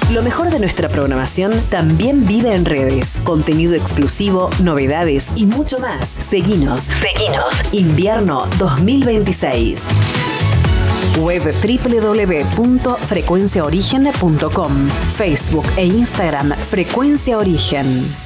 Lo mejor de nuestra programación también vive en redes. Contenido exclusivo, novedades y mucho más. Seguinos. Invierno 2026. Web www.frecuenciaorigen.com. Facebook e Instagram Frecuencia Origen.